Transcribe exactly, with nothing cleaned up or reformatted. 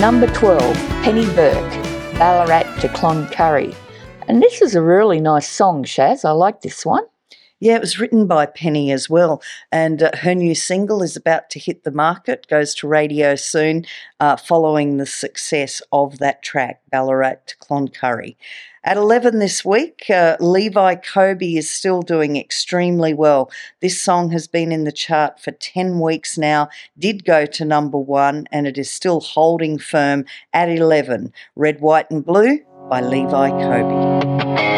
number twelve, Penny Burke, Ballarat to Cloncurry. And this is a really nice song, Shaz. I like this one. Yeah, it was written by Penny as well, and uh, her new single is about to hit the market, goes to radio soon, uh, following the success of that track, Ballarat to Cloncurry. At eleven this week, uh, Levi Kobe is still doing extremely well. This song has been in the chart for ten weeks now, did go to number one, and it is still holding firm at eleven. Red, White and Blue by Levi Kobe.